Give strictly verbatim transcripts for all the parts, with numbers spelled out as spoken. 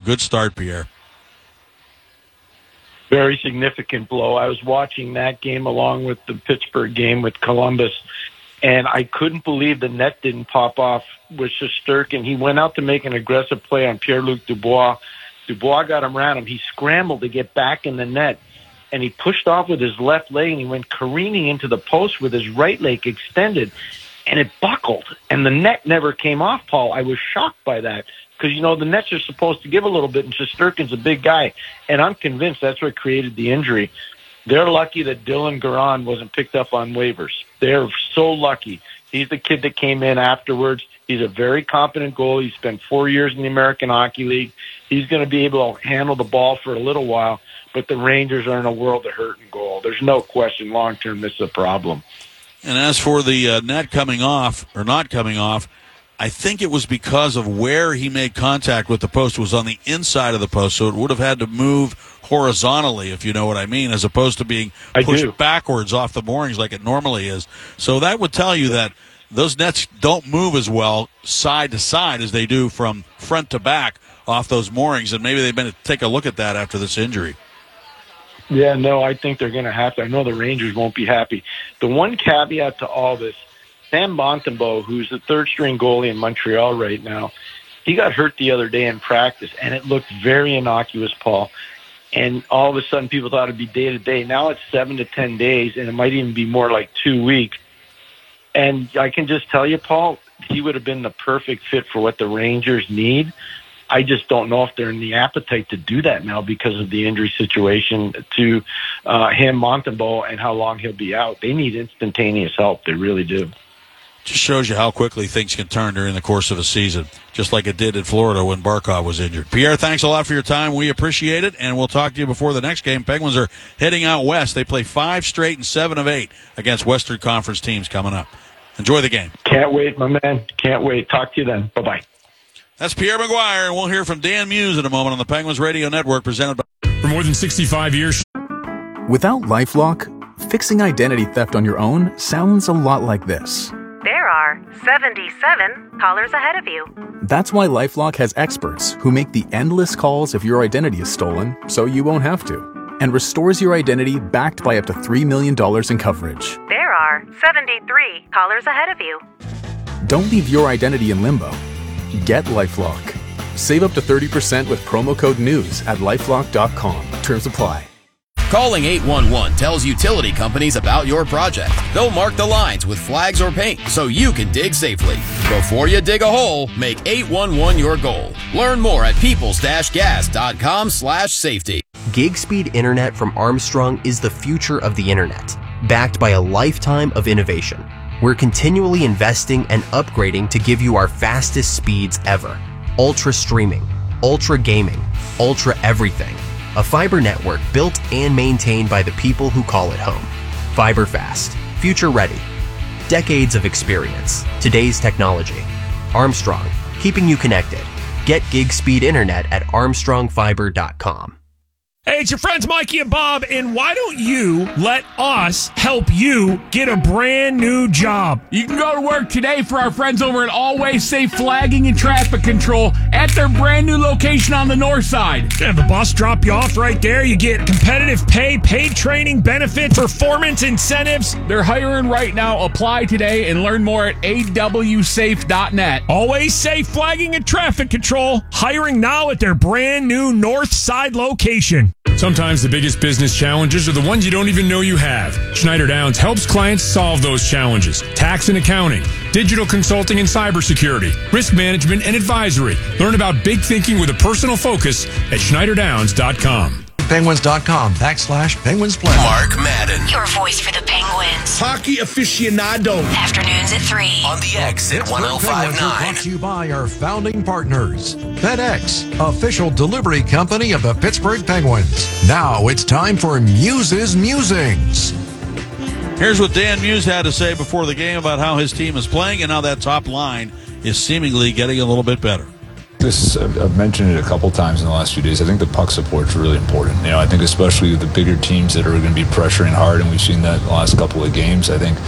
Good start, Pierre. Very significant blow. I was watching that game along with the Pittsburgh game with Columbus, and I couldn't believe the net didn't pop off with Shesterkin. He went out to make an aggressive play on Pierre-Luc Dubois. Dubois got him around him. He scrambled to get back in the net, and he pushed off with his left leg, and he went careening into the post with his right leg extended, and it buckled, and the net never came off, Paul. I was shocked by that. Because, you know, the nets are supposed to give a little bit, and Shesterkin's a big guy. And I'm convinced that's what created the injury. They're lucky that Dylan Garand wasn't picked up on waivers. They're so lucky. He's the kid that came in afterwards. He's a very competent goalie. He spent four years in the American Hockey League. He's going to be able to handle the ball for a little while. But the Rangers are in a world of hurt and goal. There's no question long-term this is a problem. And as for the uh, net coming off, or not coming off, I think it was because of where he made contact with the post. It was on the inside of the post, so it would have had to move horizontally, if you know what I mean, as opposed to being pushed backwards off the moorings like it normally is. So that would tell you that those nets don't move as well side to side as they do from front to back off those moorings, and maybe they've been to take a look at that after this injury. Yeah, no, I think they're going to have to. I know the Rangers won't be happy. The one caveat to all this, Sam Montembeault, who's the third-string goalie in Montreal right now, he got hurt the other day in practice, and it looked very innocuous, Paul. And all of a sudden, people thought it'd be day-to-day. Now it's seven to ten days, and it might even be more like two weeks. And I can just tell you, Paul, he would have been the perfect fit for what the Rangers need. I just don't know if they're in the appetite to do that now because of the injury situation to uh, him, Montembeault, and how long he'll be out. They need instantaneous help. They really do. Just shows you how quickly things can turn during the course of a season, just like it did in Florida when Barkov was injured. Pierre, thanks a lot for your time. We appreciate it, and we'll talk to you before the next game. Penguins are heading out west. They play five straight and seven of eight against Western Conference teams coming up. Enjoy the game. Can't wait, my man. Can't wait. Talk to you then. Bye-bye. That's Pierre McGuire, and we'll hear from Dan Muse in a moment on the Penguins Radio Network, presented by... For more than sixty-five years. Without LifeLock, fixing identity theft on your own sounds a lot like this. There are seventy-seven callers ahead of you. That's why LifeLock has experts who make the endless calls if your identity is stolen so you won't have to, and restores your identity backed by up to three million dollars in coverage. There are seventy-three callers ahead of you. Don't leave your identity in limbo. Get LifeLock. Save up to thirty percent with promo code NEWS at lifelock dot com. Terms apply. Calling eight one one tells utility companies about your project. They'll mark the lines with flags or paint so you can dig safely. Before you dig a hole, make eight one one your goal. Learn more at peoples dash gas dot com slash safety. Gig speed internet from Armstrong is the future of the internet, backed by a lifetime of innovation. We're continually investing and upgrading to give you our fastest speeds ever. Ultra streaming, ultra gaming, ultra everything. A fiber network built and maintained by the people who call it home. Fiber fast, future ready. Decades of experience, today's technology. Armstrong, keeping you connected. Get gig speed internet at armstrong fiber dot com. Hey, it's your friends Mikey and Bob, and why don't you let us help you get a brand new job? You can go to work today for our friends over at Always Safe Flagging and Traffic Control at their brand new location on the north side. Have the bus drop you off right there. You get competitive pay, paid training, benefits, performance incentives. They're hiring right now. Apply today and learn more at a w safe dot net. Always Safe Flagging and Traffic Control, hiring now at their brand new north side location. Sometimes the biggest business challenges are the ones you don't even know you have. Schneider Downs helps clients solve those challenges. Tax and accounting, digital consulting and cybersecurity, risk management and advisory. Learn about big thinking with a personal focus at schneider downs dot com. Penguins dot com backslash Penguins Play. Mark Madden. Your voice for the Penguins. Hockey aficionado. Afternoons at three. On the X at one oh five point nine. Brought to you by our founding partners. FedEx, official delivery company of the Pittsburgh Penguins. Now it's time for Muse's Musings. Here's what Dan Muse had to say before the game about how his team is playing and how that top line is seemingly getting a little bit better. This, I've mentioned it a couple times in the last few days. I think the puck support is really important. You know, I think especially the bigger teams that are going to be pressuring hard, and we've seen that the last couple of games. I think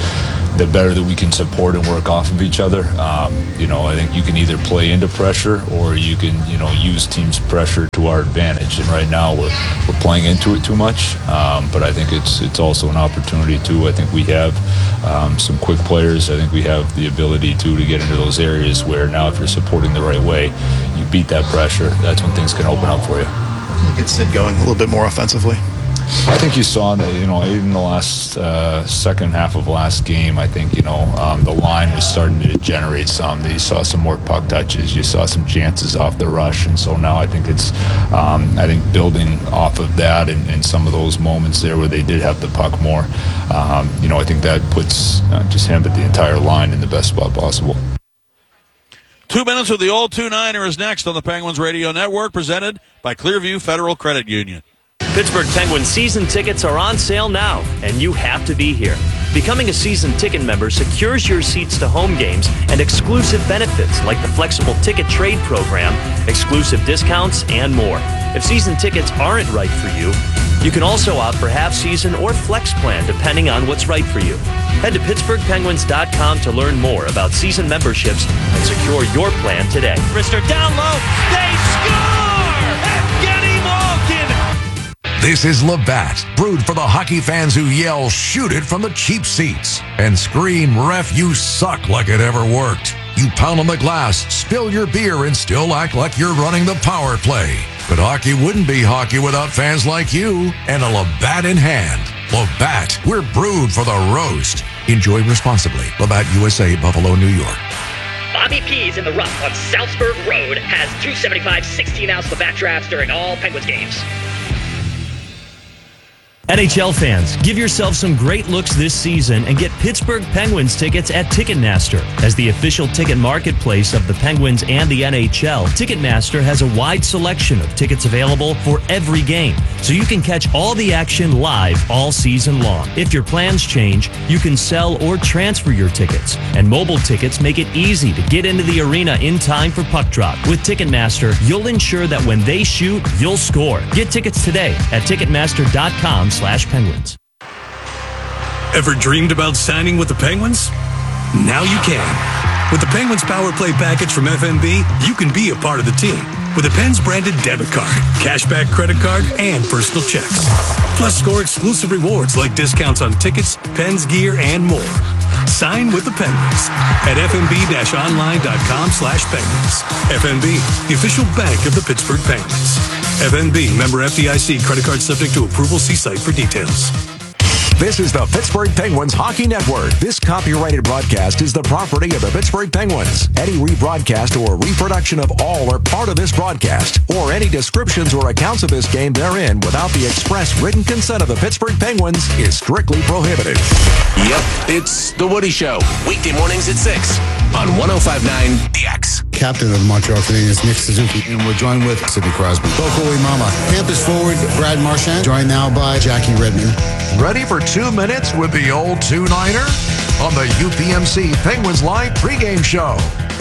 the better that we can support and work off of each other. Um, you know, I think you can either play into pressure or you can, you know, use team's pressure to our advantage. And right now we're we're playing into it too much. Um, but I think it's it's also an opportunity too. I think we have um, some quick players. I think we have the ability to to get into those areas where now if you're supporting the right way, you beat that pressure. That's when things can open up for you. Get Sid going a little bit more offensively. I think you saw, you know, in the last uh, second half of last game, I think, you know, um, the line was starting to generate some. You saw some more puck touches. You saw some chances off the rush. And so now I think it's, um, I think building off of that and, and some of those moments there where they did have the puck more, um, you know, I think that puts uh, just him but the entire line in the best spot possible. Two minutes with the old two-niner is next on the Penguins Radio Network, presented by Clearview Federal Credit Union. Pittsburgh Penguins season tickets are on sale now, and you have to be here. Becoming a season ticket member secures your seats to home games and exclusive benefits like the flexible ticket trade program, exclusive discounts, and more. If season tickets aren't right for you, you can also opt for half-season or flex plan depending on what's right for you. Head to Pittsburgh Penguins dot com to learn more about season memberships and secure your plan today. Rister down low, they score! Evgeny Malkin! This is Labatt, brewed for the hockey fans who yell, shoot it from the cheap seats, and scream, ref, you suck, like it ever worked. You pound on the glass, spill your beer, and still act like you're running the power play. But hockey wouldn't be hockey without fans like you and a Labatt in hand. Labatt, we're brewed for the roast. Enjoy responsibly. Labatt U S A, Buffalo, New York. Bobby P's in the Rough on Southsburg Road has two seventy-five sixteen-ounce Labatt drafts during all Penguins games. N H L fans, give yourself some great looks this season and get Pittsburgh Penguins tickets at Ticketmaster. As the official ticket marketplace of the Penguins and the N H L, Ticketmaster has a wide selection of tickets available for every game, so you can catch all the action live all season long. If your plans change, you can sell or transfer your tickets, and mobile tickets make it easy to get into the arena in time for puck drop. With Ticketmaster, you'll ensure that when they shoot, you'll score. Get tickets today at Ticketmaster dot com slash Penguins. Ever dreamed about signing with the Penguins? Now you can. With the Penguins Power Play package from F N B, you can be a part of the team with a Pens branded debit card, cashback credit card, and personal checks. Plus, score exclusive rewards like discounts on tickets, Pens gear, and more. Sign with the Penguins at F N B online dot com slash Penguins. F N B, the official bank of the Pittsburgh Penguins. F N B, member F D I C, credit card subject to approval. See site for details. This is the Pittsburgh Penguins Hockey Network. This copyrighted broadcast is the property of the Pittsburgh Penguins. Any rebroadcast or reproduction of all or part of this broadcast, or any descriptions or accounts of this game therein without the express written consent of the Pittsburgh Penguins is strictly prohibited. Yep, it's The Woody Show. Weekday mornings at six on one oh five point nine The X. Captain of the Montreal Canadiens, Nick Suzuki, and we're joined with Sidney Crosby. Boko Imama. Campus forward, Brad Marchand, joined now by Jackie Redmond. Ready for two minutes with the old two-niner on the U P M C Penguins Live pregame show.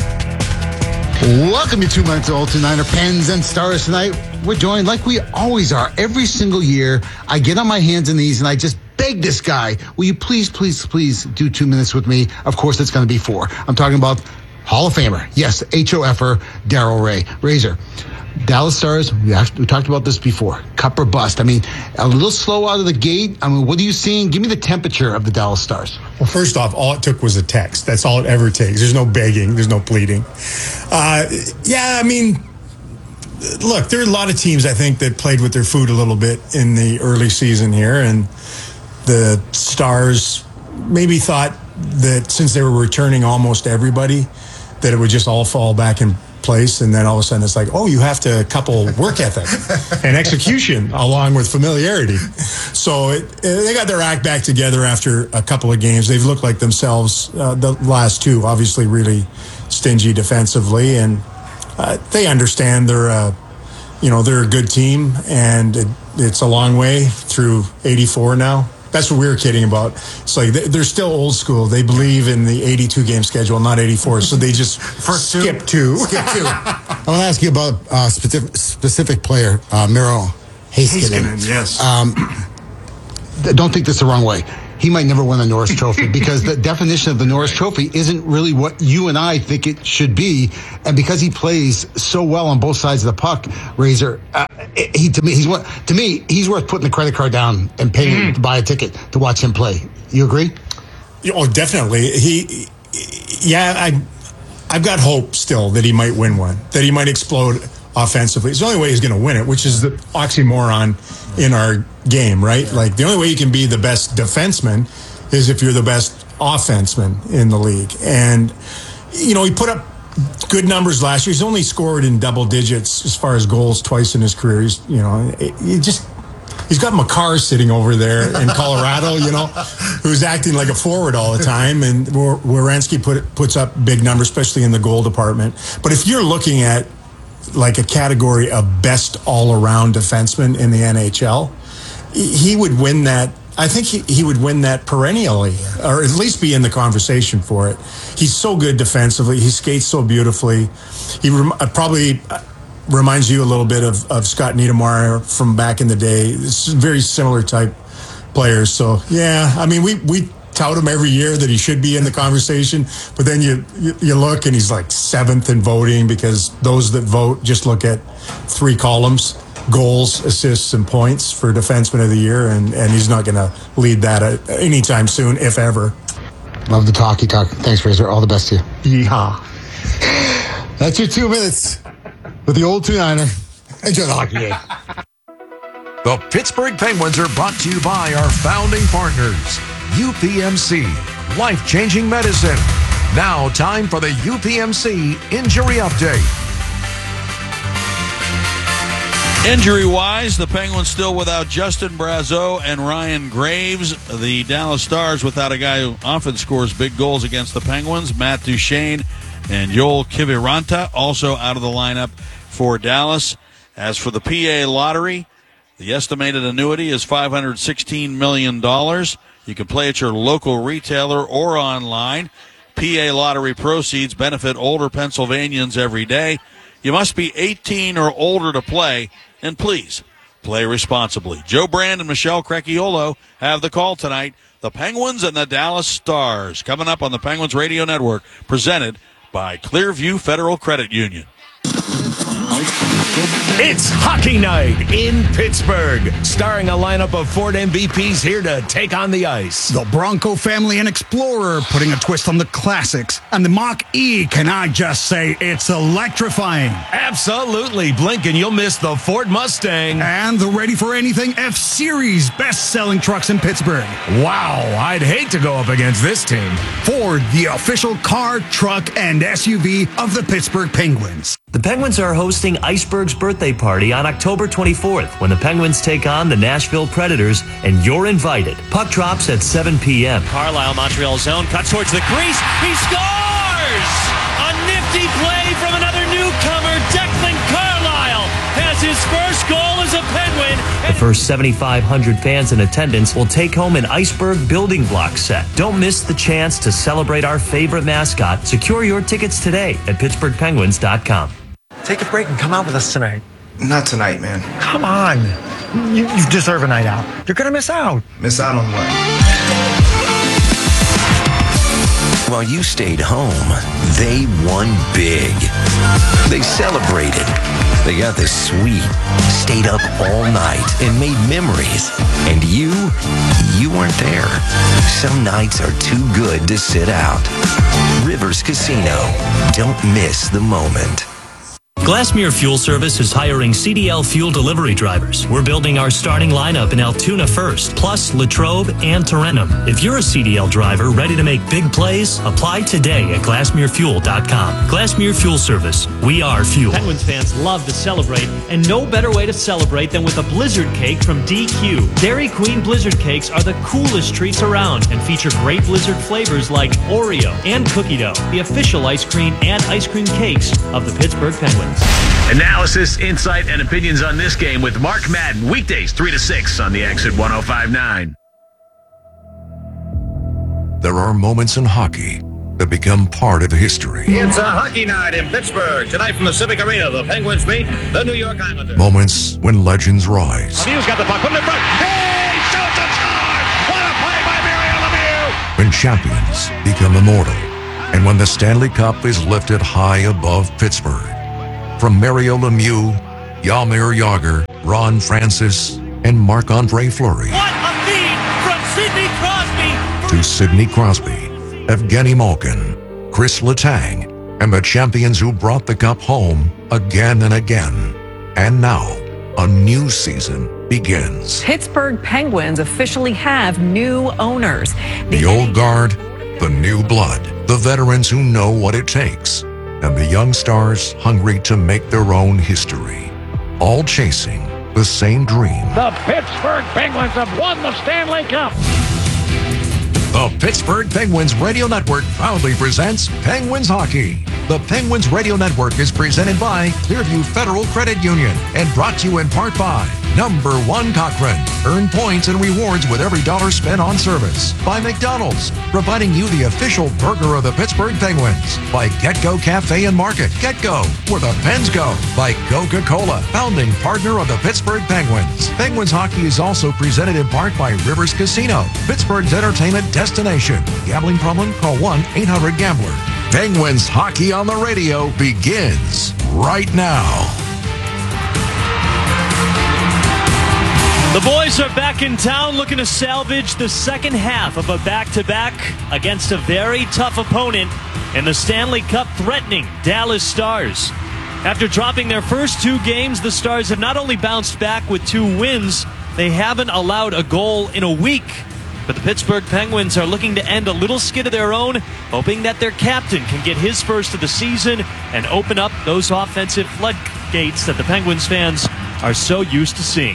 Welcome to Two Minutes to Old Two-Niner Pens and Stars tonight. We're joined like we always are every single year. I get on my hands and knees and I just beg this guy, will you please, please, please do two minutes with me? Of course, it's going to be four. I'm talking about Hall of Famer. Yes, H O F-er, Darrell Ray. Razor. Dallas Stars, we, actually, we talked about this before. Cup or bust. I mean, a little slow out of the gate. I mean, what are you seeing? Give me the temperature of the Dallas Stars. Well, first off, all it took was a text. That's all it ever takes. There's no begging. There's no pleading. Uh, yeah, I mean, look, there are a lot of teams, I think, that played with their food a little bit in the early season here. And the Stars maybe thought that since they were returning almost everybody, that it would just all fall back in place, and then all of a sudden it's like, oh, you have to couple work ethic and execution along with familiarity. So it, they got their act back together after a couple of games. They've looked like themselves. Uh, the last two, obviously, really stingy defensively, and uh, they understand they're a, you know, they're a good team, and it, it's a long way through eighty-four now. That's what we were kidding about. It's like they're still old school. They believe in the eighty-two game schedule, not eighty-four. So they just First skip two. Skip two. I want to ask you about a uh, specific, specific player, uh, Miro Heiskanen. Heiskanen, yes. Um, don't think this the wrong way. he might never win the Norris Trophy because the definition of the Norris Trophy isn't really what you and I think it should be. And because he plays so well on both sides of the puck, Razor, uh, he to me he's what to me he's worth putting the credit card down and paying mm. to buy a ticket to watch him play. You agree? Oh, definitely. He, yeah, I, I've got hope still that he might win one, that he might explode offensively. It's the only way he's going to win it, which is the oxymoron in our game, right? Yeah. Like the only way you can be the best defenseman is if you're the best offenseman in the league. And, you know, he put up good numbers last year. He's only scored in double digits as far as goals twice in his career. He's, you know, he just, he's got Makar sitting over there in Colorado, you know, who's acting like a forward all the time. And Werenski put, puts up big numbers, especially in the goal department. But if you're looking at like a category of best all-around defenseman in the N H L, he would win that. I think he, he would win that perennially, or at least be in the conversation for it. He's so good defensively. He skates so beautifully. He rem- probably reminds you a little bit of, of Scott Niedermayer from back in the day. It's very similar type players. So, yeah, I mean, we, we tout him every year that he should be in the conversation, but then you, you you look and he's like seventh in voting because those that vote just look at three columns: goals, assists, and points for defenseman of the year, and, and he's not going to lead that anytime soon, if ever. Love the talky talk. Thanks, Razor. All the best to you. Yeehaw. That's your two minutes with the old two-niner. Enjoy the hockey game. The Pittsburgh Penguins are brought to you by our founding partners, U P M C, life-changing medicine. Now, time for the U P M C Injury Update. Injury-wise, the Penguins still without Justin Brazeau and Ryan Graves. The Dallas Stars without a guy who often scores big goals against the Penguins, Matt Duchene and Joel Kiviranta, also out of the lineup for Dallas. As for the P A lottery, the estimated annuity is five hundred sixteen million dollars. You can play at your local retailer or online. P A lottery proceeds benefit older Pennsylvanians every day. You must be eighteen or older to play, and please play responsibly. Joe Brand and Michelle Crecchiolo have the call tonight. The Penguins and the Dallas Stars coming up on the Penguins Radio Network, presented by Clearview Federal Credit Union. It's hockey night in Pittsburgh, starring a lineup of Ford M V Ps here to take on the ice. The Bronco family and Explorer putting a twist on the classics. And the Mach-E, can I just say, it's electrifying. Absolutely. Blink and you'll miss the Ford Mustang. And the Ready for Anything F-Series, best-selling trucks in Pittsburgh. Wow, I'd hate to go up against this team. Ford, the official car, truck, and S U V of the Pittsburgh Penguins. The Penguins are hosting Iceberg's birthday party on October twenty-fourth when the Penguins take on the Nashville Predators, and you're invited. Puck drops at seven p.m. Carlisle, Montreal zone, cuts towards the crease. He scores! A nifty play from another newcomer. Declan Carlisle has his first goal as a Penguin. The first seventy-five hundred fans in attendance will take home an Iceberg building block set. Don't miss the chance to celebrate our favorite mascot. Secure your tickets today at pittsburgh penguins dot com. Take a break and come out with us tonight. Not tonight, man. Come on. You, you deserve a night out. You're going to miss out. Miss out on what? While you stayed home, they won big. They celebrated. They got the suite, stayed up all night, and made memories. And you, you weren't there. Some nights are too good to sit out. Rivers Casino. Don't miss the moment. Glassmere Fuel Service is hiring C D L fuel delivery drivers. We're building our starting lineup in Altoona first, plus Latrobe and Tarentum. If you're a C D L driver ready to make big plays, apply today at glassmere fuel dot com. Glassmere Fuel Service. We are fuel. Penguins fans love to celebrate, and no better way to celebrate than with a Blizzard cake from D Q. Dairy Queen Blizzard cakes are the coolest treats around and feature great Blizzard flavors like Oreo and cookie dough, the official ice cream and ice cream cakes of the Pittsburgh Penguins. Analysis, insight, and opinions on this game with Mark Madden, weekdays three to six on the Exit one oh five point nine. There are moments in hockey that become part of history. It's a hockey night in Pittsburgh. Tonight from the Civic Arena, the Penguins meet the New York Islanders. Moments when legends rise. Hughes got the puck, put it in front. Hey, shoots and scores! What a play by Mario when champions become immortal, and when the Stanley Cup is lifted high above Pittsburgh. From Mario Lemieux, Jaromir Jagr, Ron Francis, and Marc-Andre Fleury. What a feed from Sidney Crosby! To Sidney Crosby, Evgeny Malkin, Chris Letang, and the champions who brought the cup home again and again. And now, a new season begins. Pittsburgh Penguins officially have new owners. The old guard, the new blood, the veterans who know what it takes, and the young stars hungry to make their own history, all chasing the same dream. The Pittsburgh Penguins have won the Stanley Cup. The Pittsburgh Penguins Radio Network proudly presents Penguins Hockey. The Penguins Radio Network is presented by Clearview Federal Credit Union and brought to you in part by Number One Cochrane. Earn points and rewards with every dollar spent on service. By McDonald's, providing you the official burger of the Pittsburgh Penguins. By GetGo Cafe and Market. GetGo, where the Pens go. By Coca-Cola, founding partner of the Pittsburgh Penguins. Penguins Hockey is also presented in part by Rivers Casino, Pittsburgh's entertainment destination. Gambling problem? Call one eight hundred gambler. Penguins Hockey on the Radio begins right now. The boys are back in town looking to salvage the second half of a back-to-back against a very tough opponent in the Stanley Cup threatening Dallas Stars. After dropping their first two games, the Stars have not only bounced back with two wins, they haven't allowed a goal in a week. But the Pittsburgh Penguins are looking to end a little skid of their own, hoping that their captain can get his first of the season and open up those offensive floodgates that the Penguins fans are so used to seeing.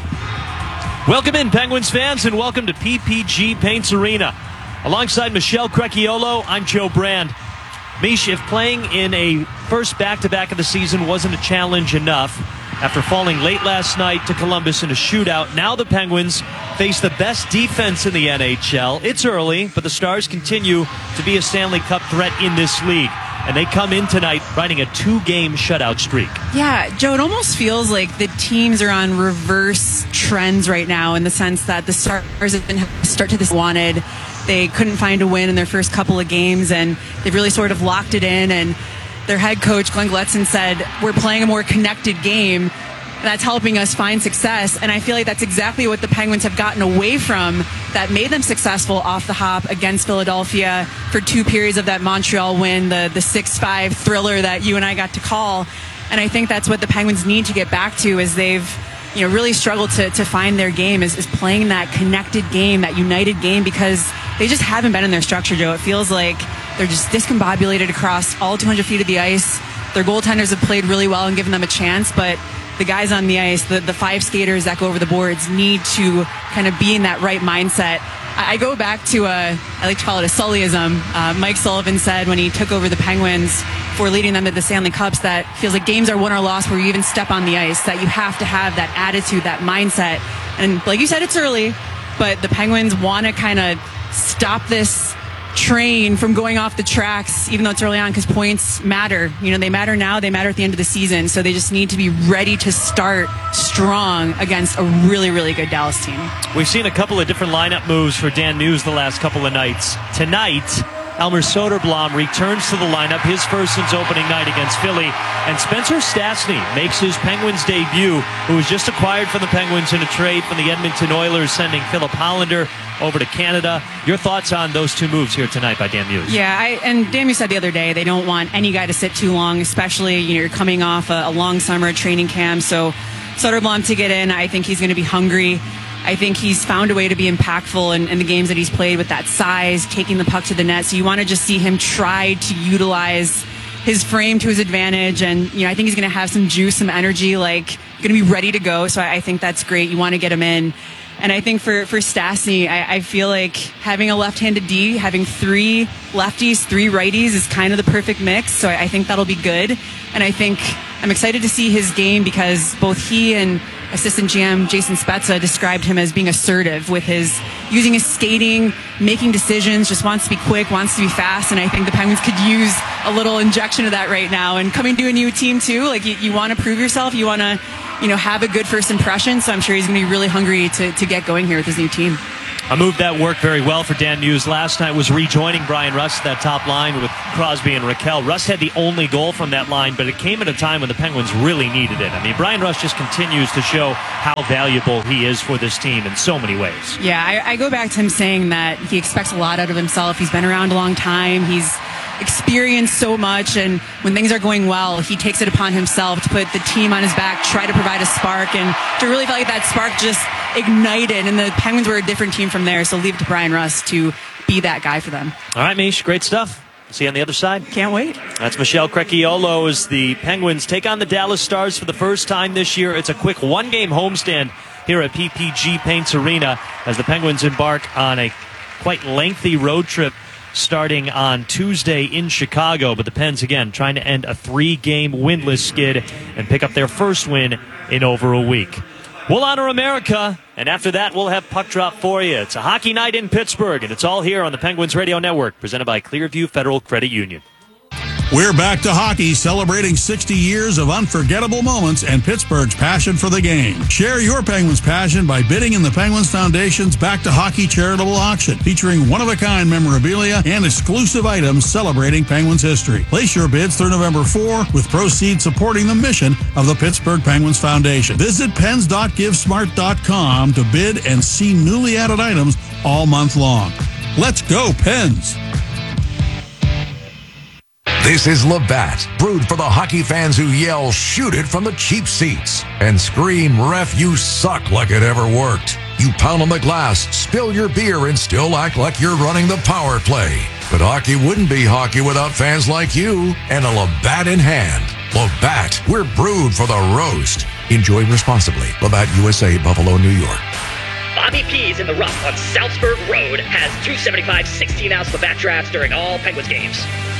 Welcome in, Penguins fans, and welcome to P P G Paints Arena. Alongside Michelle Crecchiolo, I'm Joe Brand. Mish, if playing in a first back-to-back of the season wasn't a challenge enough, after falling late last night to Columbus in a shootout, now the Penguins face the best defense in the N H L. It's early, but the Stars continue to be a Stanley Cup threat in this league. And they come in tonight riding a two-game shutout streak. Yeah, Joe, it almost feels like the teams are on reverse trends right now in the sense that the Stars have been start to this wanted. They couldn't find a win in their first couple of games, and they've really sort of locked it in. And their head coach, Glenn Glutzon, said, we're playing a more connected game. That's helping us find success. And I feel like that's exactly what the Penguins have gotten away from that made them successful off the hop against Philadelphia for two periods of that Montreal win, the the six five thriller that you and I got to call. And I think that's what the Penguins need to get back to, is they've you know really struggled to, to find their game, is, is playing that connected game, that united game, because they just haven't been in their structure, Joe. It feels like they're just discombobulated across all two hundred feet of the ice. Their goaltenders have played really well and given them a chance, but the guys on the ice, the, the five skaters that go over the boards, need to kind of be in that right mindset. I, I go back to a, I like to call it a Sullyism. Uh, Mike Sullivan said when he took over the Penguins for leading them to the Stanley Cups that feels like games are won or lost where you even step on the ice, that you have to have that attitude, that mindset. And like you said, it's early, but the Penguins want to kind of stop this train from going off the tracks, even though it's early on, because points matter. You know, they matter now, they matter at the end of the season, so they just need to be ready to start strong against a really, really good Dallas team. We've seen a couple of different lineup moves for Dan News the last couple of nights. Tonight, Elmer Soderblom returns to the lineup, his first since opening night against Philly, and Spencer Stastny makes his Penguins debut, who was just acquired from the Penguins in a trade from the Edmonton Oilers, sending Philip Hollander over to Canada. Your thoughts on those two moves here tonight by Dan Muse? Yeah, I, and Dan Muse said the other day they don't want any guy to sit too long, especially you know you're coming off a, a long summer training camp. So Soderblom to get in, I think he's going to be hungry. I think he's found a way to be impactful in, in the games that he's played with that size, taking the puck to the net. So you want to just see him try to utilize his frame to his advantage. And, you know, I think he's going to have some juice, some energy, like going to be ready to go. So I, I think that's great. You want to get him in. And I think for, for Stastny, I, I feel like having a left-handed D, having three lefties, three righties is kind of the perfect mix. So I, I think that'll be good. And I think I'm excited to see his game because both he and assistant G M Jason Spezza described him as being assertive with his using his skating, making decisions, just wants to be quick, wants to be fast, and I think the Penguins could use a little injection of that right now. And coming to a new team too, like you, you want to prove yourself, you want to, you know, have a good first impression. So I'm sure he's going to be really hungry to, to get going here with his new team. A move that worked very well for Dan Muse last night was rejoining Brian Rust, that top line with Crosby and Raquel. Rust had the only goal from that line, but it came at a time when the Penguins really needed it. I mean, Brian Rust just continues to show how valuable he is for this team in so many ways. Yeah, I, I go back to him saying that he expects a lot out of himself. He's been around a long time. He's experienced so much, and when things are going well, he takes it upon himself to put the team on his back, try to provide a spark, and to really feel like that spark just ignited, and the Penguins were a different team from there, so leave it to Brian Rust to be that guy for them. All right, Mish, great stuff. See you on the other side. Can't wait. That's Michelle Crecchiolo as the Penguins take on the Dallas Stars for the first time this year. It's a quick one-game homestand here at P P G Paints Arena as the Penguins embark on a quite lengthy road trip starting on Tuesday in Chicago. But the Pens, again, trying to end a three-game winless skid and pick up their first win in over a week. We'll honor America, and after that, we'll have Puck Drop for you. It's a hockey night in Pittsburgh, and it's all here on the Penguins Radio Network, presented by Clearview Federal Credit Union. We're back to hockey, celebrating sixty years of unforgettable moments and Pittsburgh's passion for the game. Share your Penguins passion by bidding in the Penguins Foundation's Back to Hockey charitable auction, featuring one-of-a-kind memorabilia and exclusive items celebrating Penguins history. Place your bids through November fourth, with proceeds supporting the mission of the Pittsburgh Penguins Foundation. Visit pens dot give smart dot com to bid and see newly added items all month long. Let's go, Pens! This is Labatt, brewed for the hockey fans who yell, shoot it from the cheap seats, and scream, ref, you suck, like it ever worked. You pound on the glass, spill your beer, and still act like you're running the power play. But hockey wouldn't be hockey without fans like you and a Labatt in hand. Labatt, we're brewed for the roast. Enjoy responsibly. Labatt U S A, Buffalo, New York. Bobby P's in the Rough on Southsburg Road has two seventy-five sixteen-ounce Labatt drafts during all Penguins games.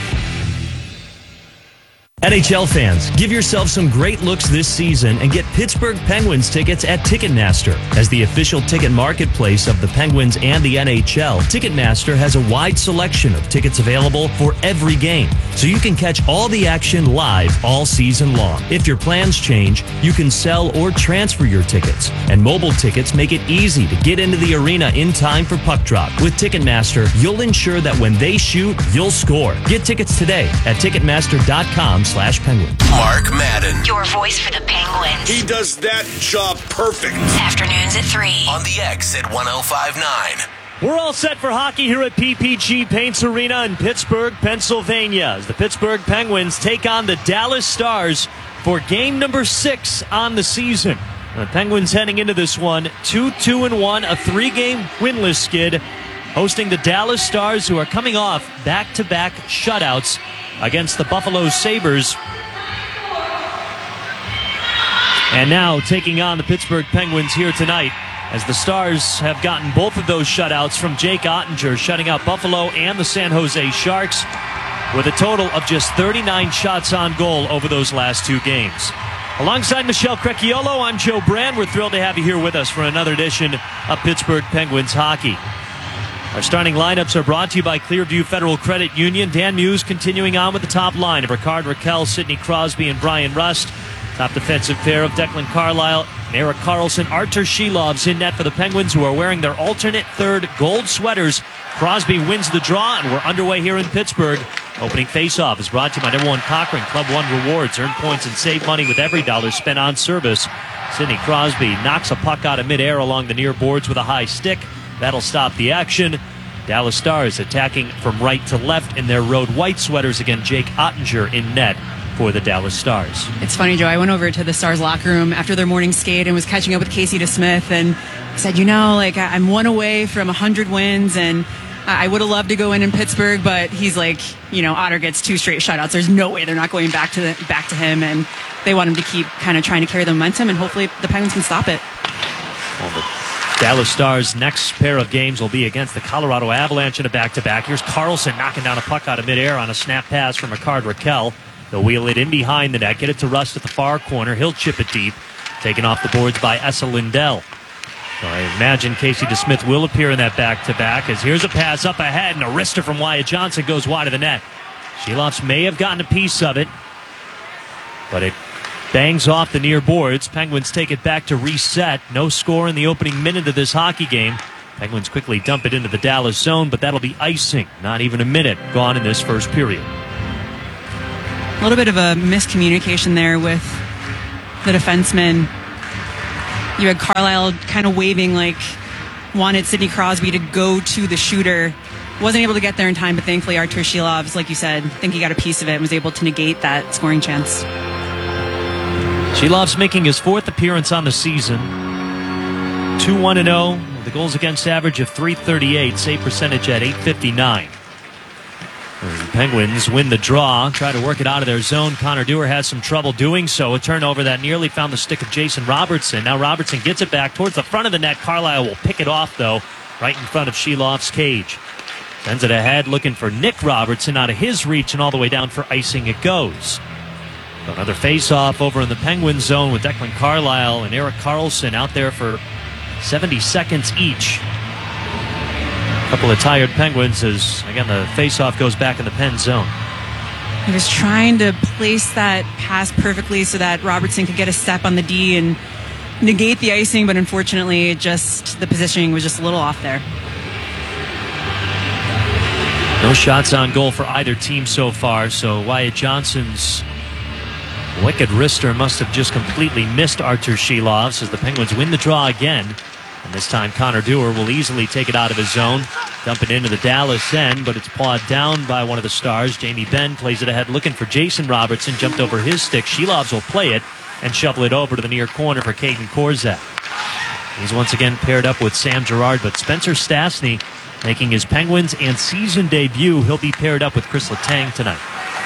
N H L fans, give yourself some great looks this season and get Pittsburgh Penguins tickets at Ticketmaster. As the official ticket marketplace of the Penguins and the N H L, Ticketmaster has a wide selection of tickets available for every game, so you can catch all the action live all season long. If your plans change, you can sell or transfer your tickets, and mobile tickets make it easy to get into the arena in time for puck drop. With Ticketmaster, you'll ensure that when they shoot, you'll score. Get tickets today at Ticketmaster dot com slash Penguins. Mark Madden. Your voice for the Penguins. He does that job perfect. Afternoons at three. On the X at one oh five nine. We're all set for hockey here at P P G Paints Arena in Pittsburgh, Pennsylvania, as the Pittsburgh Penguins take on the Dallas Stars for game number six on the season. The Penguins heading into this one two two and one, a three-game winless skid, hosting the Dallas Stars, who are coming off back-to-back shutouts against the Buffalo Sabres. And now taking on the Pittsburgh Penguins here tonight, as the Stars have gotten both of those shutouts from Jake Ottinger, shutting out Buffalo and the San Jose Sharks, with a total of just thirty-nine shots on goal over those last two games. Alongside Michelle Crecchiolo, I'm Joe Brand. We're thrilled to have you here with us for another edition of Pittsburgh Penguins Hockey. Our starting lineups are brought to you by Clearview Federal Credit Union. Dan Muse continuing on with the top line of Ricard Raquel, Sidney Crosby, and Brian Rust. Top defensive pair of Declan Carlisle and Erik Karlsson. Artur Shilov's in net for the Penguins, who are wearing their alternate third gold sweaters. Crosby wins the draw, and we're underway here in Pittsburgh. Opening faceoff is brought to you by number one Cochrane Club One Rewards. Earn points and save money with every dollar spent on service. Sidney Crosby knocks a puck out of midair along the near boards with a high stick. That'll stop the action. Dallas Stars attacking from right to left in their road white sweaters. Again, Jake Ottinger in net for the Dallas Stars. It's funny, Joe. I went over to the Stars locker room after their morning skate and was catching up with Casey DeSmith, and said, you know, like, I'm one away from one hundred wins, and I would have loved to go in in Pittsburgh, but he's like, you know, Otter gets two straight shutouts. There's no way they're not going back to the, back to him, and they want him to keep kind of trying to carry the momentum, and hopefully the Penguins can stop it. Well, the Dallas Stars' next pair of games will be against the Colorado Avalanche in a back-to-back. Here's Karlsson knocking down a puck out of midair on a snap pass from Ricard Raquel. They'll wheel it in behind the net, get it to Rust at the far corner. He'll chip it deep, taken off the boards by Esa Lindell. So I imagine Casey DeSmith will appear in that back-to-back, as here's a pass up ahead, and a wrister from Wyatt Johnson goes wide of the net. Shilovs may have gotten a piece of it, but it bangs off the near boards. Penguins take it back to reset. No score in the opening minute of this hockey game. Penguins quickly dump it into the Dallas zone, but that'll be icing. Not even a minute gone in this first period. A little bit of a miscommunication there with the defenseman. You had Carlisle kind of waving like wanted Sidney Crosby to go to the shooter. Wasn't able to get there in time, but thankfully Artur Shilovs, like you said, I think he got a piece of it and was able to negate that scoring chance. Shilovs making his fourth appearance on the season. two one and oh, the goals against average of three thirty-eight, save percentage at eight fifty-nine. The Penguins win the draw, try to work it out of their zone. Connor Dewar has some trouble doing so. A turnover that nearly found the stick of Jason Robertson. Now Robertson gets it back towards the front of the net. Carlisle will pick it off, though, right in front of Shilov's cage. Sends it ahead, looking for Nick Robertson out of his reach, and all the way down for icing it goes. Another face-off over in the Penguins zone with Declan Carlisle and Erik Karlsson out there for seventy seconds each. A couple of tired Penguins as, again, the face-off goes back in the Pen zone. He was trying to place that pass perfectly so that Robertson could get a step on the D and negate the icing, but unfortunately, it just the positioning was just a little off there. No shots on goal for either team so far, so Wyatt Johnson's wicked wrister must have just completely missed Artur Shilovs as the Penguins win the draw again. And this time Connor Dewar will easily take it out of his zone, dump it into the Dallas end, but it's pawed down by one of the Stars. Jamie Benn plays it ahead looking for Jason Robertson, jumped over his stick. Shilovs will play it and shovel it over to the near corner for Caden Korzak. He's once again paired up with Sam Girard, but Spencer Stastny making his Penguins and season debut. He'll be paired up with Chris Letang tonight.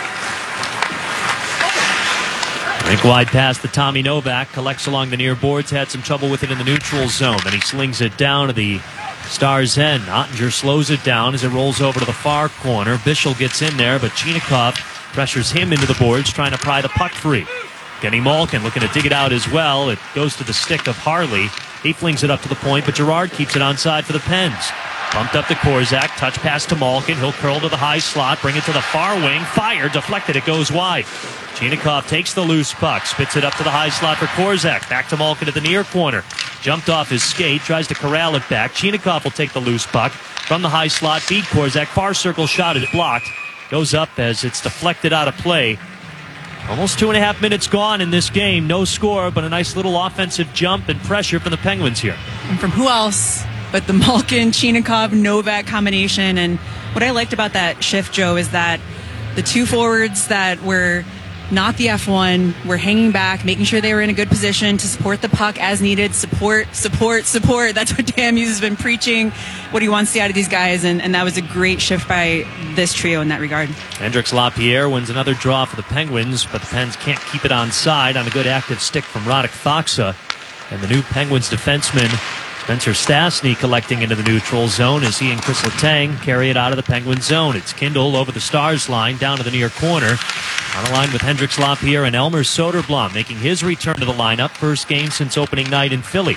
Rink wide pass to Tommy Novak, collects along the near boards, had some trouble with it in the neutral zone. Then he slings it down to the Stars' end. Ottinger slows it down as it rolls over to the far corner. Bischel gets in there, but Chinakhov pressures him into the boards, trying to pry the puck free. Kenny Malkin looking to dig it out as well. It goes to the stick of Harley. He flings it up to the point, but Girard keeps it onside for the Pens. Bumped up to Korzak, touch pass to Malkin. He'll curl to the high slot, bring it to the far wing. Fire, deflected, it goes wide. Chinakhov takes the loose puck, spits it up to the high slot for Korzak. Back to Malkin at the near corner. Jumped off his skate, tries to corral it back. Chinakhov will take the loose puck from the high slot, beat Korzak. Far circle shot is blocked. Goes up as it's deflected out of play. Almost two and a half minutes gone in this game. No score, but a nice little offensive jump and pressure from the Penguins here. And from who else but the Malkin, Chinakhov, Novak combination. And what I liked about that shift, Joe, is that the two forwards that were not the F one were hanging back, making sure they were in a good position to support the puck as needed. Support, support, support. That's what Dan Muse has been preaching, what he wants to see out of these guys. And, and that was a great shift by this trio in that regard. Hendrix Lapierre wins another draw for the Penguins, but the Pens can't keep it on side on a good active stick from Radek Faksa. And the new Penguins defenseman Spencer Stastny collecting into the neutral zone as he and Chris Letang carry it out of the Penguin zone. It's Kindle over the Stars line down to the near corner. On a line with Hendrix Lapierre and Elmer Soderblom making his return to the lineup. First game since opening night in Philly.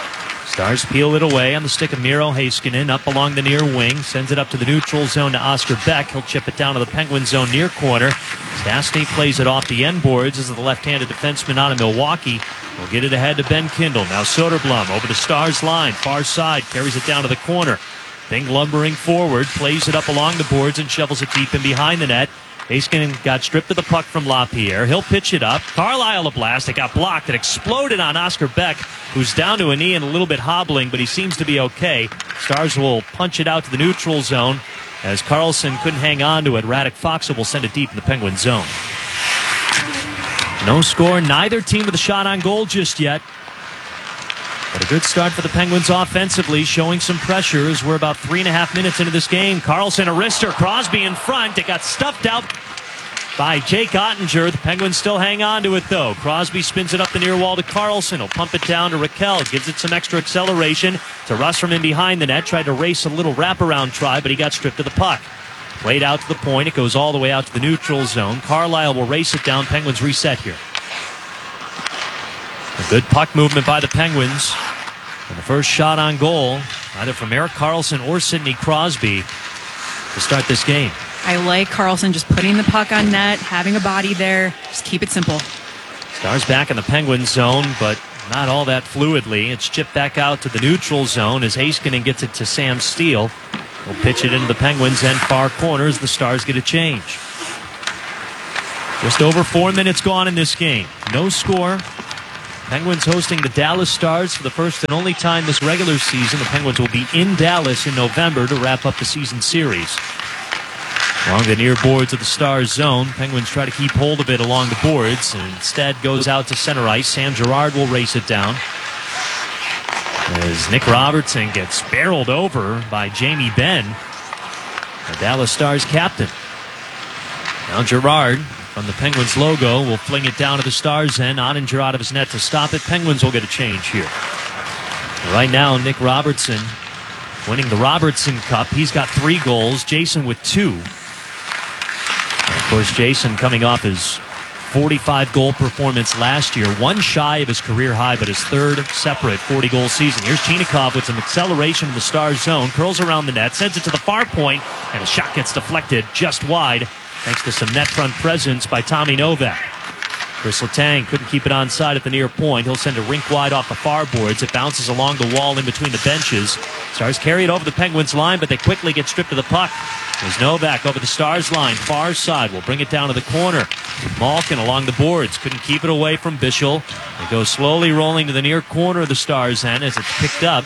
Stars peel it away on the stick of Miro Heiskanen up along the near wing. Sends it up to the neutral zone to Oscar Beck. He'll chip it down to the Penguin zone near corner. Stastny plays it off the end boards as the left-handed defenseman out of Milwaukee will get it ahead to Ben Kindle. Now Soderblom over the Stars line. Far side. Carries it down to the corner. Bing lumbering forward. Plays it up along the boards and shovels it deep in behind the net. Heiskanen got stripped of the puck from Lapierre. He'll pitch it up. Carlisle a blast. It got blocked. It exploded on Oscar Beck, who's down to a knee and a little bit hobbling, but he seems to be okay. Stars will punch it out to the neutral zone. As Karlsson couldn't hang on to it, Radek Faksa will send it deep in the Penguin zone. No score. Neither team with a shot on goal just yet. But a good start for the Penguins offensively, showing some pressure as we're about three and a half minutes into this game. Karlsson a wrister, Crosby in front. It got stuffed out by Jake Ottinger. The Penguins still hang on to it, though. Crosby spins it up the near wall to Karlsson. He'll pump it down to Raquel. Gives it some extra acceleration to Russ from in behind the net. Tried to race a little wraparound try, but he got stripped of the puck. Played out to the point. It goes all the way out to the neutral zone. Carlisle will race it down. Penguins reset here. A good puck movement by the Penguins. And the first shot on goal, either from Erik Karlsson or Sidney Crosby, to start this game. I like Karlsson just putting the puck on net, having a body there. Just keep it simple. Stars back in the Penguins zone, but not all that fluidly. It's chipped back out to the neutral zone as Heiskanen gets it to Sam Steele. He'll pitch it into the Penguins' end far corner as the Stars get a change. Just over four minutes gone in this game. No score. Penguins hosting the Dallas Stars for the first and only time this regular season. The Penguins will be in Dallas in November to wrap up the season series. Along the near boards of the Stars zone, Penguins try to keep hold of it along the boards, and instead goes out to center ice. Sam Girard will race it down as Nick Robertson gets barreled over by Jamie Benn, the Dallas Stars captain. Now Girard, from the Penguins logo, will fling it down to the Stars end. Ottinger out of his net to stop it. Penguins will get a change here. Right now, Nick Robertson winning the Robertson Cup. He's got three goals. Jason with two. And of course, Jason coming off his forty-five goal performance last year. One shy of his career high, but his third separate forty-goal season. Here's Chinakhov with some acceleration in the Stars zone. Curls around the net, sends it to the far point, and a shot gets deflected just wide, thanks to some net front presence by Tommy Novak. Chris Letang couldn't keep it onside at the near point. He'll send a rink wide off the far boards. It bounces along the wall in between the benches. Stars carry it over the Penguins line, but they quickly get stripped of the puck. There's Novak over the Stars line, far side. Will bring it down to the corner. Malkin along the boards. Couldn't keep it away from Bischel. It goes slowly rolling to the near corner of the Stars end as it's picked up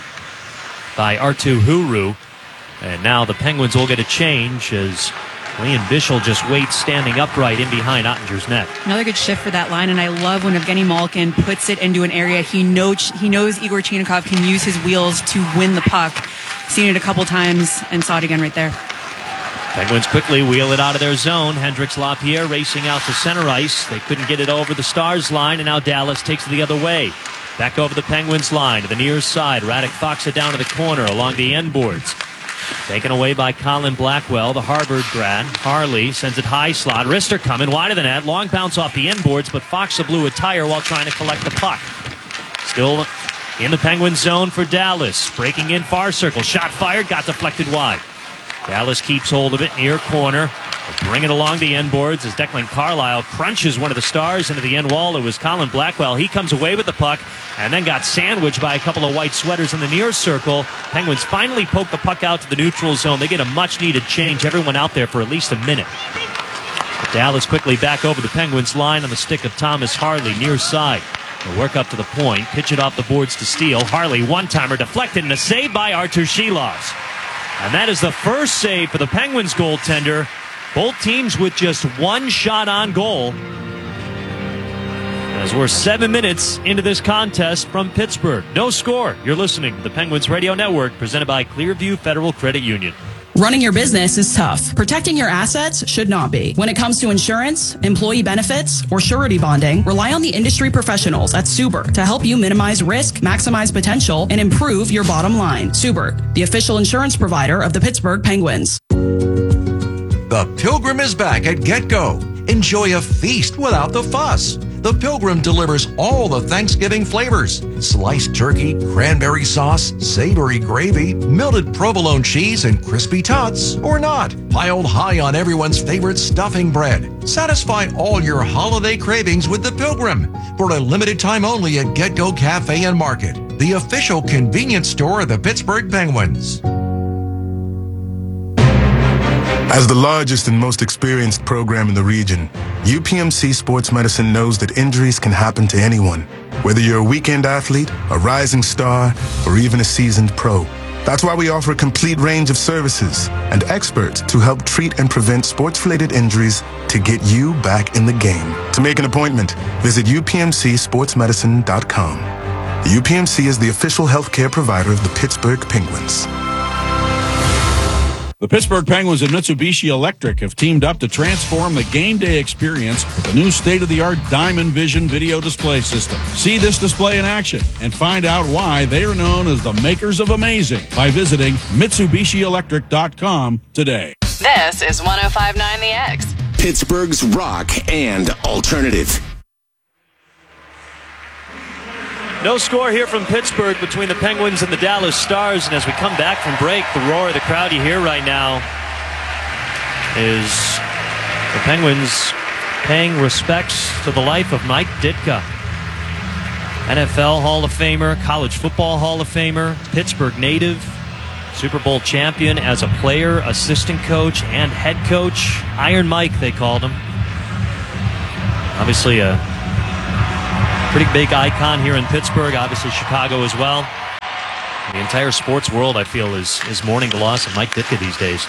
by Arttu Huru. And now the Penguins will get a change as Leon Bischel just waits standing upright in behind Ottinger's net. Another good shift for that line, and I love when Evgeny Malkin puts it into an area he knows he knows Igor Chinakhov can use his wheels to win the puck. Seen it a couple times and saw it again right there. Penguins quickly wheel it out of their zone. Hendrix Lapierre racing out to center ice. They couldn't get it over the Stars line, and now Dallas takes it the other way. Back over the Penguins line to the near side. Radek Fox it down to the corner along the end boards. Taken away by Colin Blackwell, the Harvard grad. Harley sends it high slot. Rister coming wide of the net. Long bounce off the end boards, but Fox blew a tire while trying to collect the puck. Still in the Penguins zone for Dallas. Breaking in far circle. Shot fired, got deflected wide. Dallas keeps hold of it near corner. They'll bring it along the end boards as Declan Carlisle crunches one of the Stars into the end wall. It was Colin Blackwell. He comes away with the puck and then got sandwiched by a couple of white sweaters in the near circle. Penguins finally poke the puck out to the neutral zone. They get a much-needed change. Everyone out there for at least a minute. But Dallas quickly back over the Penguins line on the stick of Thomas Harley near side. They'll work up to the point, pitch it off the boards to Steele. Harley, one-timer deflected, and a save by Artur Shilovs. And that is the first save for the Penguins goaltender. Both teams with just one shot on goal. As we're seven minutes into this contest from Pittsburgh. No score. You're listening to the Penguins Radio Network, presented by Clearview Federal Credit Union. Running your business is tough. Protecting your assets should not be. When it comes to insurance, employee benefits, or surety bonding, rely on the industry professionals at Subert to help you minimize risk, maximize potential, and improve your bottom line. Subert, the official insurance provider of the Pittsburgh Penguins. The Pilgrim is back at GetGo. Enjoy a feast without the fuss. The Pilgrim delivers all the Thanksgiving flavors. Sliced turkey, cranberry sauce, savory gravy, melted provolone cheese, and crispy tots, or not. Piled high on everyone's favorite stuffing bread. Satisfy all your holiday cravings with the Pilgrim. For a limited time only at GetGo Cafe and Market, the official convenience store of the Pittsburgh Penguins. As the largest and most experienced program in the region, U P M C Sports Medicine knows that injuries can happen to anyone, whether you're a weekend athlete, a rising star, or even a seasoned pro. That's why we offer a complete range of services and experts to help treat and prevent sports-related injuries to get you back in the game. To make an appointment, visit U P M C sports medicine dot com. The U P M C is the official healthcare provider of the Pittsburgh Penguins. The Pittsburgh Penguins and Mitsubishi Electric have teamed up to transform the game day experience with the new state-of-the-art Diamond Vision video display system. See this display in action and find out why they are known as the makers of amazing by visiting Mitsubishi Electric dot com today. This is one oh five point nine The X. Pittsburgh's rock and alternative. No score here from Pittsburgh between the Penguins and the Dallas Stars. And as we come back from break, the roar of the crowd you hear right now is the Penguins paying respects to the life of Mike Ditka. N F L Hall of Famer, College Football Hall of Famer, Pittsburgh native, Super Bowl champion as a player, assistant coach, and head coach. Iron Mike, they called him. Obviously a pretty big icon here in Pittsburgh, obviously Chicago as well. The entire sports world, I feel, is, is mourning the loss of Mike Ditka these days.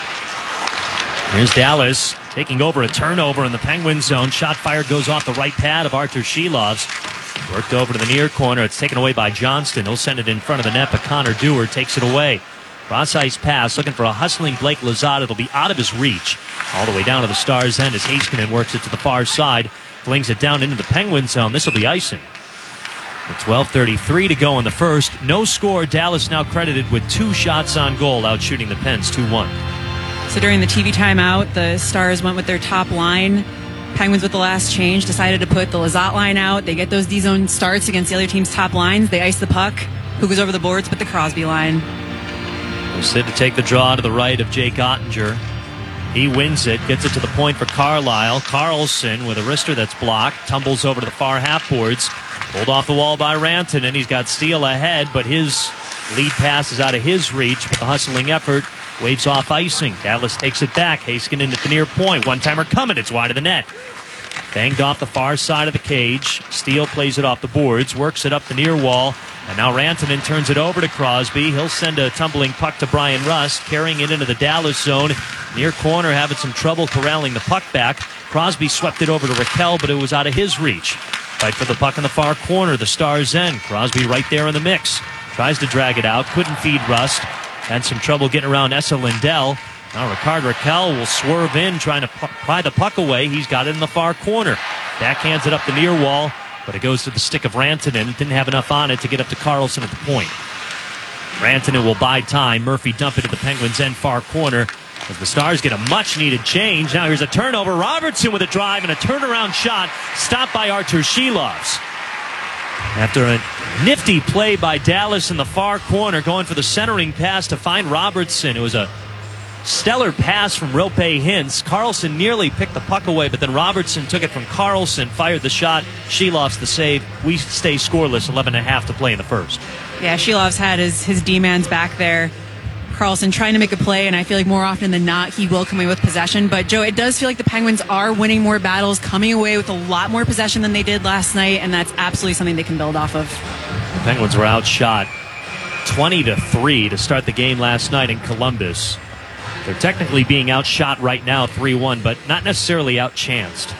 Here's Dallas taking over a turnover in the Penguin zone. Shot fired goes off the right pad of Artur Shilovs. Worked over to the near corner. It's taken away by Johnston. He'll send it in front of the net, but Connor Dewar takes it away. Cross-ice pass, looking for a hustling Blake Lizotte. It'll be out of his reach. All the way down to the Stars' end as Heiskanen works it to the far side. Flings it down into the Penguin zone. This will be icing. With twelve thirty-three to go in the first. No score. Dallas now credited with two shots on goal, out shooting the Pens two one. So during the T V timeout, the Stars went with their top line. Penguins with the last change decided to put the Lizotte line out. They get those D-zone starts against the other team's top lines. They ice the puck. Who goes over the boards? Put the Crosby line. Sid to take the draw to the right of Jake Ottinger. He wins it, gets it to the point for Carlisle. Carlson with a wrister that's blocked, tumbles over to the far half boards. Pulled off the wall by Rantanen, and he's got Steele ahead, but his lead pass is out of his reach with the hustling effort. Waves off icing. Dallas takes it back. Heiskanen at the near point. One-timer coming. It's wide of the net. Banged off the far side of the cage. Steele plays it off the boards, works it up the near wall, and now Rantanen turns it over to Crosby. He'll send a tumbling puck to Brian Rust, carrying it into the Dallas zone. Near corner having some trouble corralling the puck back. Crosby swept it over to Raquel, but it was out of his reach. Fight for the puck in the far corner, the Stars' end. Crosby right there in the mix. Tries to drag it out, couldn't feed Rust. Had some trouble getting around Esa Lindell. Now Ricard Raquel will swerve in, trying to pu- pry the puck away. He's got it in the far corner. Backhands it up the near wall, but it goes to the stick of Rantanen. Didn't have enough on it to get up to Carlson at the point. Rantanen will buy time. Murphy dump it to the Penguins' end far corner as the Stars get a much-needed change. Now here's a turnover. Robertson with a drive and a turnaround shot stopped by Artur Shilovs. After a nifty play by Dallas in the far corner, going for the centering pass to find Robertson. It was a stellar pass from Rope Hintz. Carlson nearly picked the puck away, but then Robertson took it from Carlson, fired the shot. Shilovs the save. We stay scoreless, eleven and a half to play in the first. Yeah, Shilovs had his, his D-mans back there. Carlson trying to make a play, and I feel like more often than not, he will come away with possession. But, Joe, it does feel like the Penguins are winning more battles, coming away with a lot more possession than they did last night, and that's absolutely something they can build off of. The Penguins were outshot twenty to three to start the game last night in Columbus. They're technically being outshot right now three one, but not necessarily outchanced.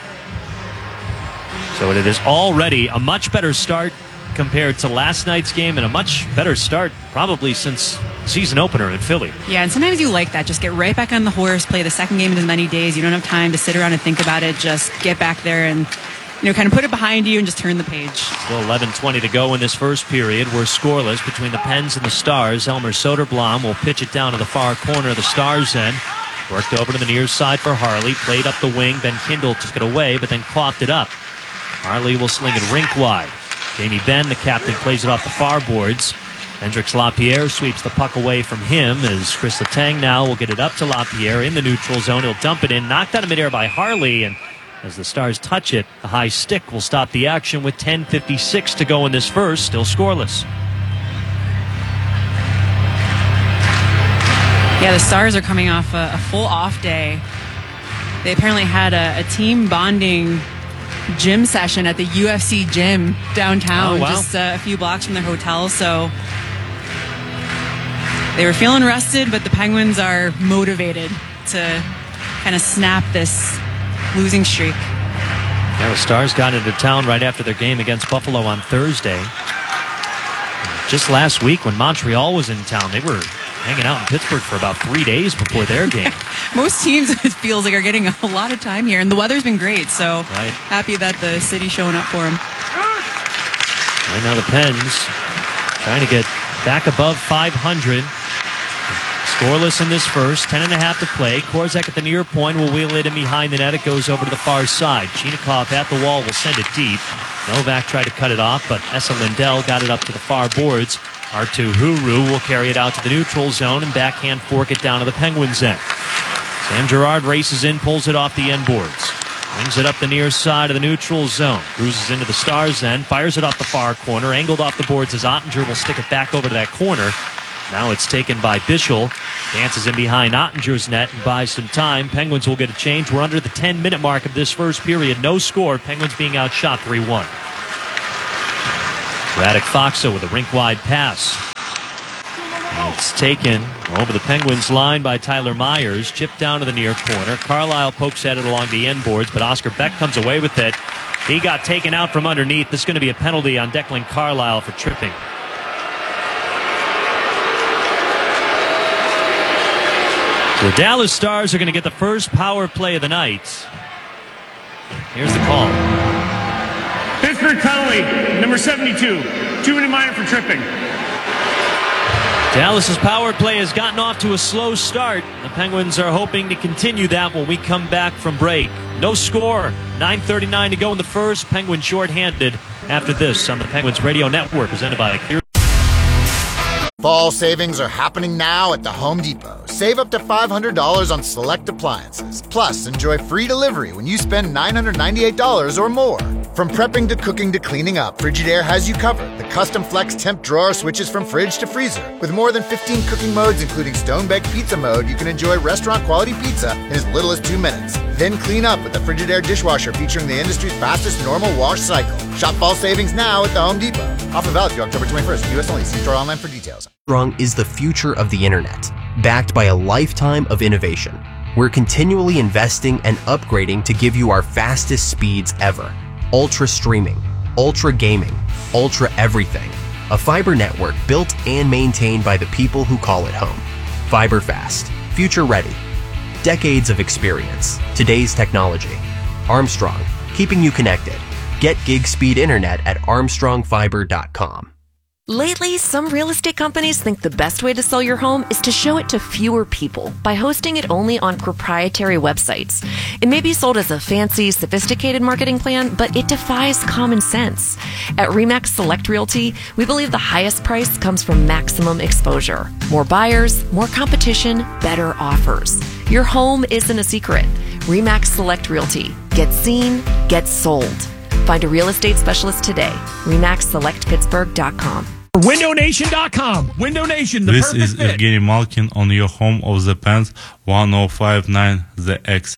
So it is already a much better start compared to last night's game, and a much better start probably since season opener in Philly. Yeah, and sometimes you like that. Just get right back on the horse, play the second game in as many days. You don't have time to sit around and think about it. Just get back there and, you know, kind of put it behind you and just turn the page. Still eleven twenty to go in this first period. We're scoreless between the Pens and the Stars. Elmer Soderblom will pitch it down to the far corner of the Stars' end. Worked over to the near side for Harley. Played up the wing. Ben Kindle took it away, but then coughed it up. Harley will sling it rink wide. Jamie Benn, the captain, plays it off the far boards. Hendrix Lapierre sweeps the puck away from him as Chris Letang now will get it up to Lapierre in the neutral zone. He'll dump it in, knocked out of midair by Harley, and as the Stars touch it, the high stick will stop the action with ten fifty-six to go in this first, still scoreless. Yeah, the Stars are coming off a, a full off day. They apparently had a, a team bonding gym session at the U F C gym downtown, oh, wow. just uh, a few blocks from their hotel. So they were feeling rested, but the Penguins are motivated to kind of snap this losing streak. Yeah, the Stars got into town right after their game against Buffalo on Thursday. Just last week when Montreal was in town, they were hanging out in Pittsburgh for about three days before their game. Most teams, it feels like, are getting a lot of time here, and the weather's been great, so right. Happy that the city's showing up for them. Right now the Pens trying to get back above five hundred. Scoreless in this first, ten and a half to play. Korzak at the near point will wheel it in behind the net. It goes over to the far side. Chinakhov at the wall will send it deep. Novak tried to cut it off, but Esa Lindell got it up to the far boards. Artu Huru will carry it out to the neutral zone and backhand fork it down to the Penguins' end. Sam Girard races in, pulls it off the end boards. Brings it up the near side of the neutral zone. Cruises into the Stars then. Fires it off the far corner. Angled off the boards as Ottinger will stick it back over to that corner. Now it's taken by Bischel. Dances in behind Ottinger's net and buys some time. Penguins will get a change. We're under the ten-minute mark of this first period. No score. Penguins being outshot three one. Radek Faksa with a rink-wide pass. It's taken over the Penguins line by Tyler Myers. Chipped down to the near corner. Carlisle pokes at it along the end boards, but Oscar Beck comes away with it. He got taken out from underneath. This is going to be a penalty on Declan Carlisle for tripping. The Dallas Stars are going to get the first power play of the night. Here's the call. Pittsburgh penalty, number seventy-two. Two-minute minor for tripping. Dallas's power play has gotten off to a slow start. The Penguins are hoping to continue that when we come back from break. No score. nine thirty-nine to go in the first. Penguins shorthanded after this on the Penguins Radio Network, presented by Clear. Fall savings are happening now at the Home Depot. Save up to five hundred dollars on select appliances. Plus, enjoy free delivery when you spend nine hundred ninety-eight dollars or more. From prepping to cooking to cleaning up, Frigidaire has you covered. The custom flex temp drawer switches from fridge to freezer. With more than fifteen cooking modes, including stone baked pizza mode, you can enjoy restaurant quality pizza in as little as two minutes. Then clean up with the Frigidaire dishwasher featuring the industry's fastest normal wash cycle. Shop fall savings now at the Home Depot. Offer valid through October twenty-first. U S only. See store online for details. Armstrong is the future of the internet, backed by a lifetime of innovation. We're continually investing and upgrading to give you our fastest speeds ever. Ultra streaming, ultra gaming, ultra everything. A fiber network built and maintained by the people who call it home. Fiber fast, future ready. Decades of experience, today's technology. Armstrong, keeping you connected. Get gig speed internet at armstrong fiber dot com. Lately, some real estate companies think the best way to sell your home is to show it to fewer people by hosting it only on proprietary websites. It may be sold as a fancy, sophisticated marketing plan, but it defies common sense. At RE/MAX Select Realty, we believe the highest price comes from maximum exposure. More buyers, more competition, better offers. Your home isn't a secret. RE/MAX Select Realty. Get seen, get sold. Find a real estate specialist today. RE/MAX Select Pittsburgh dot com. window nation dot com. Window Nation, the this perfect is fit. Evgeny Malkin on your home of the Pens, one oh five point nine The X.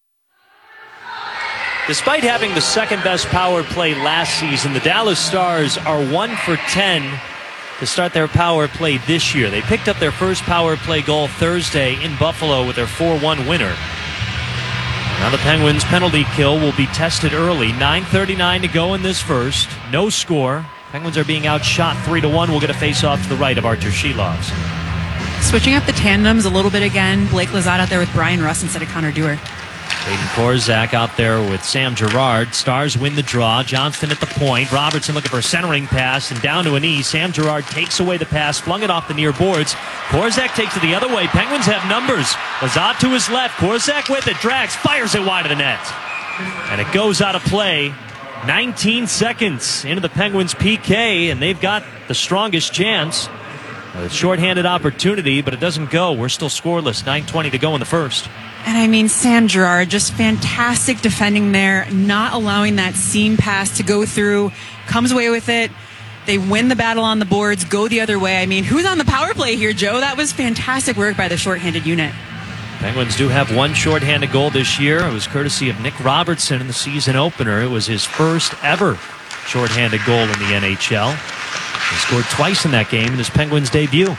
Despite having the second best power play last season, the Dallas Stars are one for ten to start their power play this year. They picked up their first power play goal Thursday in Buffalo with their four one winner. Now the Penguins' penalty kill will be tested early. nine thirty-nine to go in this first. No score. Penguins are being outshot three to one. We'll get a face-off to the right of Artur Shilovs. Switching up the tandems a little bit again. Blake Lizotte out there with Brian Rust instead of Connor Dewar. Aiden Korzak out there with Sam Girard. Stars win the draw. Johnston at the point. Robertson looking for a centering pass and down to a knee. Sam Girard takes away the pass, flung it off the near boards. Korzak takes it the other way. Penguins have numbers. Lizotte to his left. Korzak with it. Drags, fires it wide of the net. And it goes out of play. nineteen seconds into the Penguins' P K, and they've got the strongest chance. A shorthanded opportunity, but it doesn't go. We're still scoreless. nine twenty to go in the first. And I mean, Sam Girard, just fantastic defending there, not allowing that seam pass to go through, comes away with it. They win the battle on the boards, go the other way. I mean, who's on the power play here, Joe? That was fantastic work by the shorthanded unit. Penguins do have one shorthanded goal this year. It was courtesy of Nick Robertson in the season opener. It was his first ever shorthanded goal in the N H L. He scored twice in that game in his Penguins debut.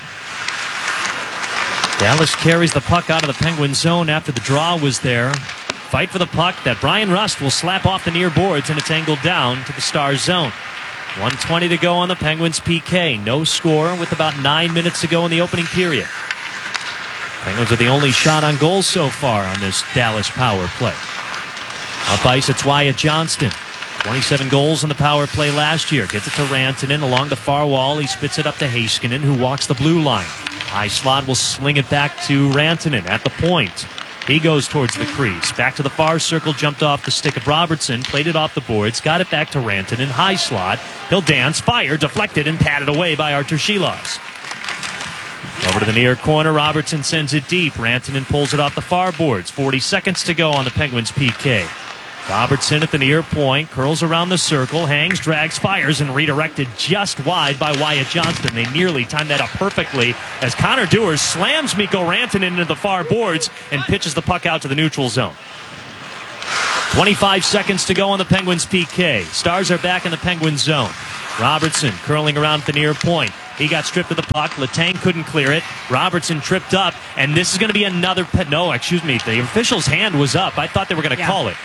Dallas carries the puck out of the Penguin zone after the draw was there. Fight for the puck that Brian Rust will slap off the near boards, and it's angled down to the Stars zone. one twenty to go on the Penguins' P K. No score with about nine minutes to go in the opening period. Penguins are the only shot on goal so far on this Dallas power play. Up ice, it's Wyatt Johnston. twenty-seven goals in the power play last year. Gets it to Rantanen along the far wall. He spits it up to Heiskanen, who walks the blue line. High slot will sling it back to Rantanen at the point. He goes towards the crease. Back to the far circle, jumped off the stick of Robertson, played it off the boards, got it back to Rantanen. High slot. He'll dance, fire, deflected, and patted away by Artur Shilovs. Over to the near corner, Robertson sends it deep. Rantanen pulls it off the far boards. forty seconds to go on the Penguins' P K. Robertson at the near point, curls around the circle, hangs, drags, fires, and redirected just wide by Wyatt Johnston. They nearly timed that up perfectly as Connor Dewar slams Mikko Rantanen into the far boards and pitches the puck out to the neutral zone. twenty-five seconds to go on the Penguins P K. Stars are back in the Penguins zone. Robertson curling around at the near point. He got stripped of the puck. Letang couldn't clear it. Robertson tripped up, and this is going to be another pet. No, excuse me. The official's hand was up. I thought they were going to yeah. call it.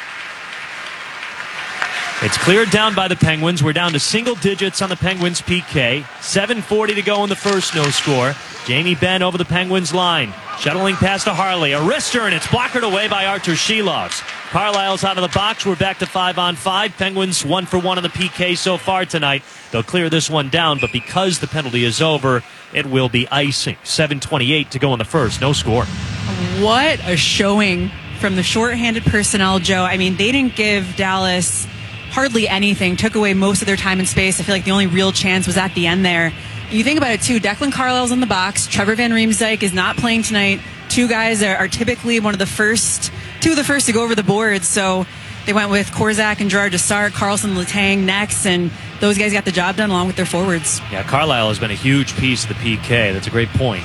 It's cleared down by the Penguins. We're down to single digits on the Penguins P K. seven forty to go in the first, no score. Jamie Benn over the Penguins line. Shuttling past to Harley. A wrister, and it's blockered away by Artur Shilovs. Carlyle's out of the box. We're back to five on five. Penguins one for one on the P K so far tonight. They'll clear this one down, but because the penalty is over, it will be icing. seven twenty-eight to go in the first, no score. What a showing from the shorthanded personnel, Joe. I mean, they didn't give Dallas hardly anything, took away most of their time and space. I feel like the only real chance was at the end there. You think about it, too. Declan Carlisle's in the box. Trevor Van Riemsdyk is not playing tonight. Two guys are, are typically one of the first, two of the first to go over the boards. So they went with Korczak and Gerard to start, Carlson, Letang next, and those guys got the job done along with their forwards. Yeah, Carlisle has been a huge piece of the P K. That's a great point.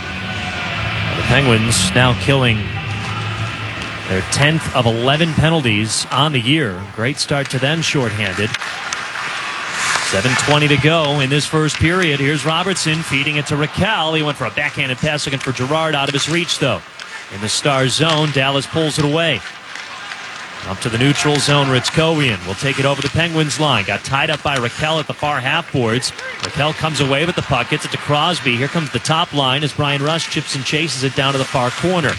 The Penguins now killing their tenth of eleven penalties on the year. Great start to them shorthanded. seven twenty to go in this first period. Here's Robertson feeding it to Raquel. He went for a backhanded pass looking for Gerard, out of his reach though. In the Stars zone, Dallas pulls it away. Up to the neutral zone, Ritzkowian will take it over the Penguins line. Got tied up by Raquel at the far half boards. Raquel comes away with the puck, gets it to Crosby. Here comes the top line as Brian Rush chips and chases it down to the far corner.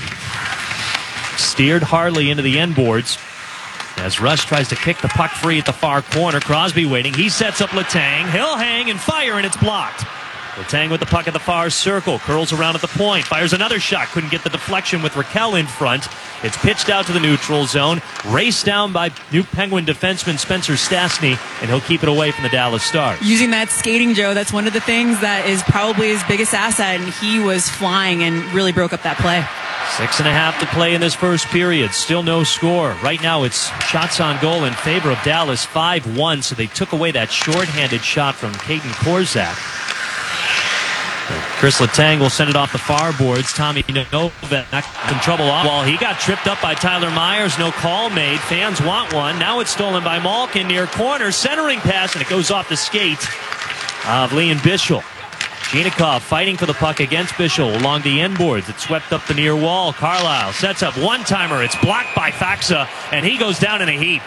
Steered Harley into the end boards as Rush tries to kick the puck free at the far corner. Crosby waiting. He sets up Letang. He'll hang and fire, and it's blocked. Letang with the puck at the far circle. Curls around at the point. Fires another shot. Couldn't get the deflection with Raquel in front. It's pitched out to the neutral zone. Raced down by new Penguin defenseman Spencer Stastny, and he'll keep it away from the Dallas Stars. Using that skating, Joe, that's one of the things that is probably his biggest asset, and he was flying and really broke up that play. Six and a half to play in this first period. Still no score. Right now it's shots on goal in favor of Dallas, five one, so they took away that shorthanded shot from Caden Korczak. Chris Letang will send it off the far boards. Tommy Novak in trouble off while he got tripped up by Tyler Myers. No call made. Fans want one. Now it's stolen by Malkin near corner. Centering pass, and it goes off the skate of Liam Bichsel. Chinakhov fighting for the puck against Bichsel along the end boards. It swept up the near wall. Carlisle sets up one-timer. It's blocked by Faksa, and he goes down in a heap.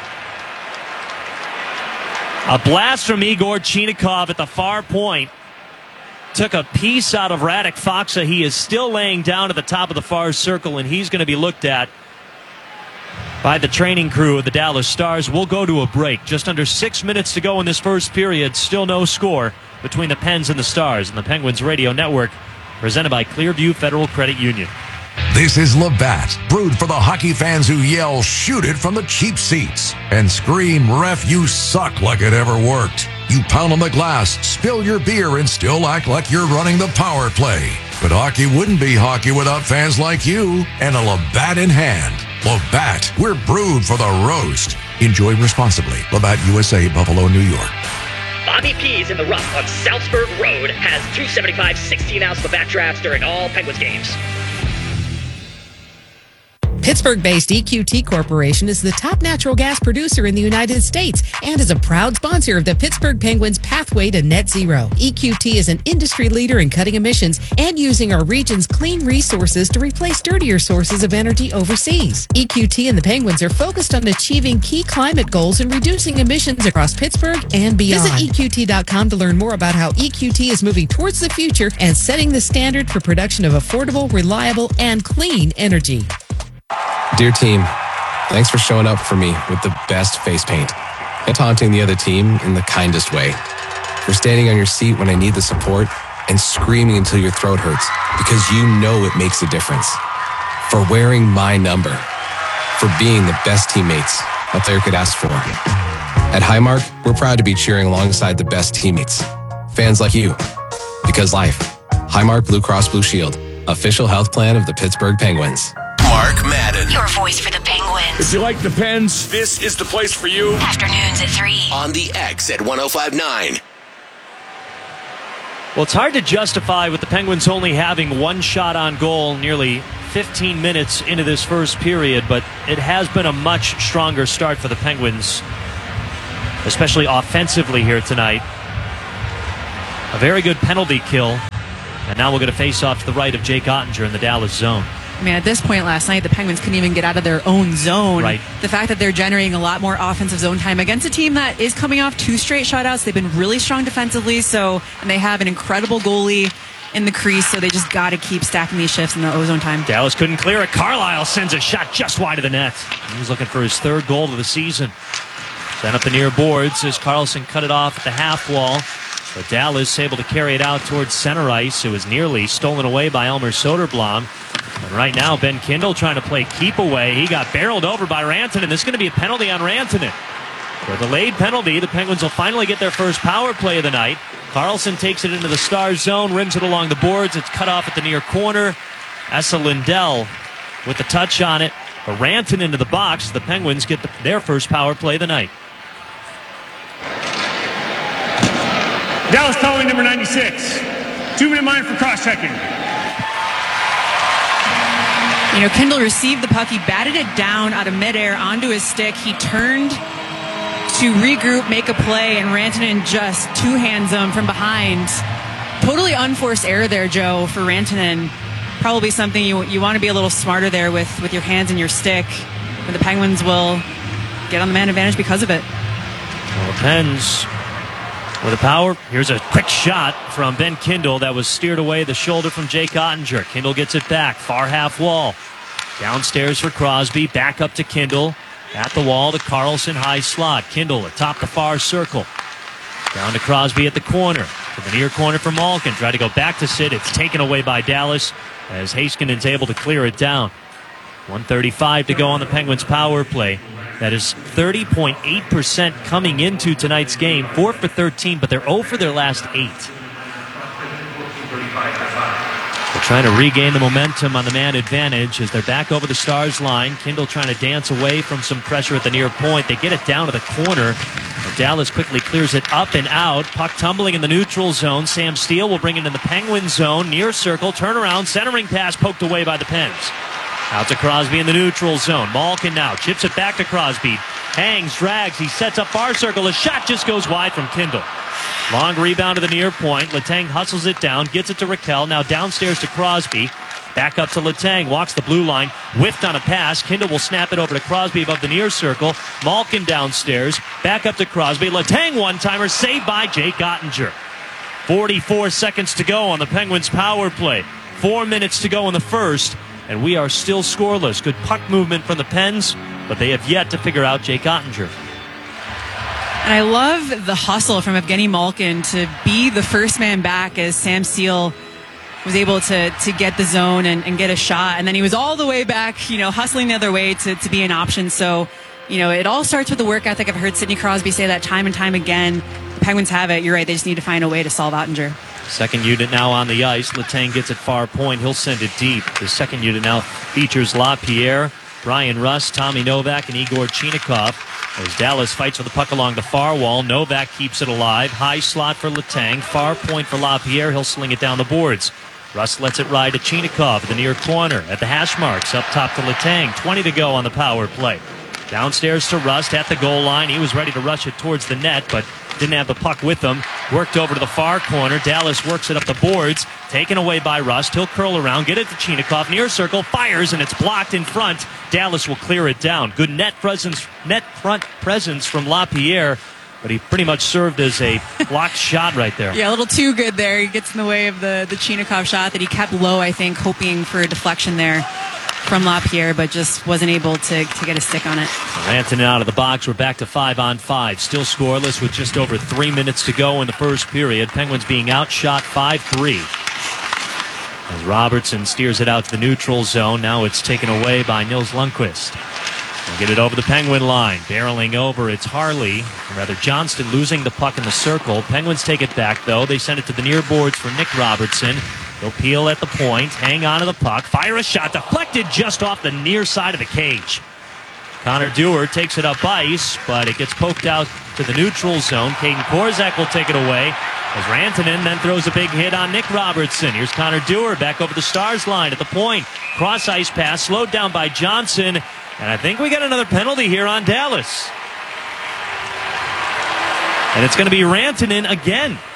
A blast from Igor Chinakhov at the far point. Took a piece out of Radek Faksa. He is still laying down at the top of the far circle, and he's going to be looked at by the training crew of the Dallas Stars. We'll go to a break. Just under six minutes to go in this first period. Still no score between the Pens and the Stars and the Penguins Radio Network, presented by Clearview Federal Credit Union. This is Labatt, brewed for the hockey fans who yell, "Shoot it" from the cheap seats and scream, "Ref, you suck," like it ever worked. You pound on the glass, spill your beer, and still act like you're running the power play. But hockey wouldn't be hockey without fans like you and a Labatt in hand. Labatt, we're brewed for the roast. Enjoy responsibly. Labatt U S A, Buffalo, New York. Bobby P's in the Rough on Southsburg Road has two seventy-five sixteen ounce Labatt drafts during all Penguins games. Pittsburgh-based E Q T Corporation is the top natural gas producer in the United States and is a proud sponsor of the Pittsburgh Penguins' pathway to net zero. E Q T is an industry leader in cutting emissions and using our region's clean resources to replace dirtier sources of energy overseas. E Q T and the Penguins are focused on achieving key climate goals and reducing emissions across Pittsburgh and beyond. Visit E Q T dot com to learn more about how E Q T is moving towards the future and setting the standard for production of affordable, reliable, and clean energy. Dear team, thanks for showing up for me with the best face paint and taunting the other team in the kindest way. For standing on your seat when I need the support and screaming until your throat hurts because you know it makes a difference. For wearing my number. For being the best teammates a player could ask for. At Highmark, we're proud to be cheering alongside the best teammates. Fans like you. Because life. Highmark Blue Cross Blue Shield. Official health plan of the Pittsburgh Penguins. Mark Madden. Your voice for the Penguins. If you like the Pens, this is the place for you. Afternoons at three. On the X at one oh five point nine. Well, it's hard to justify with the Penguins only having one shot on goal nearly fifteen minutes into this first period, but it has been a much stronger start for the Penguins, especially offensively here tonight. A very good penalty kill, and now we'll get a face-off to the right of Jake Ottinger in the Dallas zone. I mean, at this point last night, the Penguins couldn't even get out of their own zone. Right. The fact that they're generating a lot more offensive zone time against a team that is coming off two straight shutouts. They've been really strong defensively, so and they have an incredible goalie in the crease, so they just got to keep stacking these shifts in the O-zone time. Dallas couldn't clear it. Carlisle sends a shot just wide of the net. He's looking for his third goal of the season. Sent up the near boards as Carlson cut it off at the half wall. But Dallas able to carry it out towards center ice. It was nearly stolen away by Elmer Soderblom. And right now, Ben Kindle trying to play keep away. He got barreled over by Rantanen. There's going to be a penalty on Rantanen. For a delayed penalty, the Penguins will finally get their first power play of the night. Carlson takes it into the Stars zone, rims it along the boards. It's cut off at the near corner. Esa Lindell with the touch on it. But Rantanen into the box. The Penguins get the, their first power play of the night. Dallas calling number ninety-six. Two-minute line for cross-checking. You know, Kindle received the puck. He batted it down out of midair onto his stick. He turned to regroup, make a play, and Rantanen just two-hands him from behind. Totally unforced error there, Joe, for Rantanen. Probably something you you want to be a little smarter there with, with your hands and your stick. But the Penguins will get on the man advantage because of it. Well, the Pens with a power. Here's a quick shot from Ben Kindle that was steered away the shoulder from Jake Ottinger. Kindle gets it back, far half wall. Downstairs for Crosby, back up to Kindle. At the wall to Carlson, high slot. Kindle atop the far circle. Down to Crosby at the corner. To the near corner for Malkin. Try to go back to Sid. It's taken away by Dallas as Haskinen's able to clear it down. one thirty-five to go on the Penguins' power play. That is thirty point eight percent coming into tonight's game. four for thirteen, but they're zero for their last eight. They're trying to regain the momentum on the man advantage as they're back over the Stars line. Kindle trying to dance away from some pressure at the near point. They get it down to the corner. But Dallas quickly clears it up and out. Puck tumbling in the neutral zone. Sam Steele will bring it in the Penguin zone. Near circle, turnaround, centering pass poked away by the Pens. Out to Crosby in the neutral zone. Malkin now chips it back to Crosby. Hangs, drags, he sets up far circle. A shot just goes wide from Kindle. Long rebound to the near point. Letang hustles it down, gets it to Raquel. Now downstairs to Crosby. Back up to Letang, walks the blue line, whiffed on a pass. Kindle will snap it over to Crosby above the near circle. Malkin downstairs, back up to Crosby. Letang one-timer, saved by Jake Ottinger. forty-four seconds to go on the Penguins' power play. Four minutes to go in the first. And we are still scoreless. Good puck movement from the Pens, but they have yet to figure out Jake Ottinger. And I love the hustle from Evgeny Malkin to be the first man back as Sam Steele was able to to get the zone and, and get a shot. And then he was all the way back, you know, hustling the other way to, to be an option. So, you know, it all starts with the work ethic. I've heard Sidney Crosby say that time and time again. The Penguins have it. You're right. They just need to find a way to solve Ottinger. Second unit now on the ice. Letang gets it far point. He'll send it deep. The second unit now features LaPierre, Brian Rust, Tommy Novak, and Igor Chinakhov. As Dallas fights for the puck along the far wall, Novak keeps it alive. High slot for Letang. Far point for LaPierre. He'll sling it down the boards. Rust lets it ride to Chinakhov at the near corner. At the hash marks, up top to Letang. twenty to go on the power play. Downstairs to Rust at the goal line. He was ready to rush it towards the net, but didn't have the puck with him. Worked over to the far corner. Dallas works it up the boards. Taken away by Rust. He'll curl around, get it to Chinakhov. Near circle, fires, and it's blocked in front. Dallas will clear it down. Good net presence, net front presence from LaPierre, but he pretty much served as a blocked shot right there. Yeah, a little too good there. He gets in the way of the, the Chinakhov shot that he kept low, I think, hoping for a deflection there from LaPierre, but just wasn't able to, to get a stick on it. Rantanen out of the box. We're back to five on five. Still scoreless with just over three minutes to go in the first period. Penguins being outshot five three. As Robertson steers it out to the neutral zone. Now it's taken away by Nils Lundqvist. We'll get it over the Penguin line. Barreling over, it's Harley. Or rather, Johnston losing the puck in the circle. Penguins take it back, though. They send it to the near boards for Nick Robertson. They'll peel at the point, hang on to the puck, fire a shot, deflected just off the near side of the cage. Connor Dewar takes it up ice, but it gets poked out to the neutral zone. Caden Korzak will take it away as Rantanen then throws a big hit on Nick Robertson. Here's Connor Dewar back over the Stars line at the point. Cross ice pass, slowed down by Johnson. And I think we got another penalty here on Dallas. And it's going to be Rantanen again.